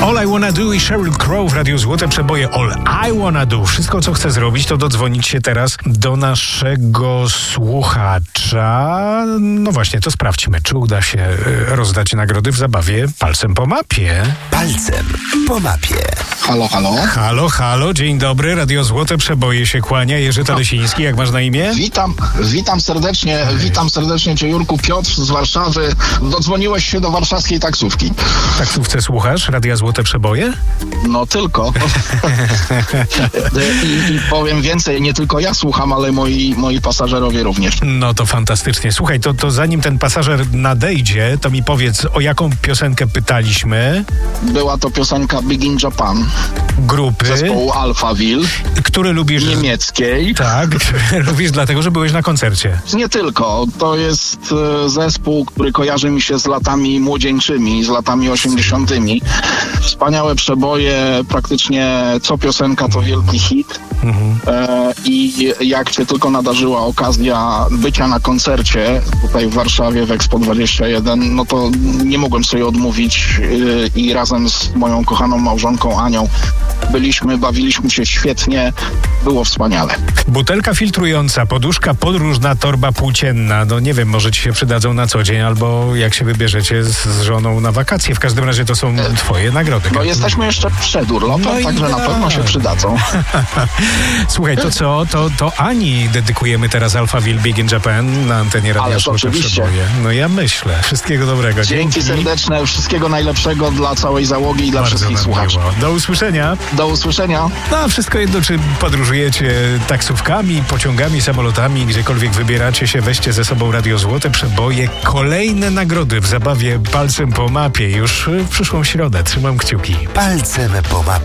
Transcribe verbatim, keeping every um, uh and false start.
All I Wanna Do i Sheryl Crow w Radiu Złote Przeboje. All I Wanna Do. Wszystko, co chcę zrobić, to dodzwonić się teraz do naszego słuchacza. No właśnie, to sprawdźmy, czy uda się rozdać nagrody w zabawie Palcem po mapie. Palcem po mapie. Halo, halo. Halo, halo, dzień dobry. Radio Złote Przeboje się kłania. Jerzy Talesiński, jak masz na imię? Witam, witam serdecznie, witam serdecznie Cię, Jurku. Piotr z Warszawy. Dodzwoniłeś się do warszawskiej taksówki. Taksówce słuchasz Radia Złote Przeboje? No tylko. I, I powiem więcej, nie tylko ja słucham, ale moi, moi pasażerowie również. No to fantastycznie. Słuchaj, to, to zanim ten pasażer nadejdzie, to mi powiedz, o jaką piosenkę pytaliśmy? Była to piosenka Big in Japan. Grupy. Zespołu Alphaville. Który lubisz? Niemieckiej. Tak, lubisz dlatego, że byłeś na koncercie. Nie tylko. To jest e, zespół, który kojarzy mi się z latami młodzieńczymi, z latami osiemdziesiątymi. Wspaniałe przeboje, praktycznie co piosenka to wielki hit. Mhm. E, I jak się tylko nadarzyła okazja bycia na koncercie tutaj w Warszawie w Expo dwadzieścia jeden, no to nie mogłem sobie odmówić e, i razem z moją kochaną małżonką Anią byliśmy, bawiliśmy się świetnie, było wspaniale. Butelka filtrująca, poduszka podróżna, torba płócienna. No nie wiem, może ci się przydadzą na co dzień, albo jak się wybierzecie z, z żoną na wakacje. W każdym razie to są twoje nagrody. No jesteśmy jeszcze przed urlopem, no także na pewno się przydadzą. Słuchaj, to co? To, to Ani dedykujemy teraz Alphaville Big in Japan na antenie Radia Ależ oczywiście. No ja myślę. Wszystkiego dobrego. Dzięki, Dzięki serdeczne. Wszystkiego najlepszego dla całej załogi i dla Bardzo wszystkich słuchaczy. Miło. Do usłyszenia. Do usłyszenia. No, wszystko jedno, czy podróżujecie taksówkami, pociągami, samolotami, gdziekolwiek wybieracie się, weźcie ze sobą Radio Złote Przeboje. Kolejne nagrody w zabawie Palcem po mapie już w przyszłą środę. Trzymam kciuki. Palcem po mapie.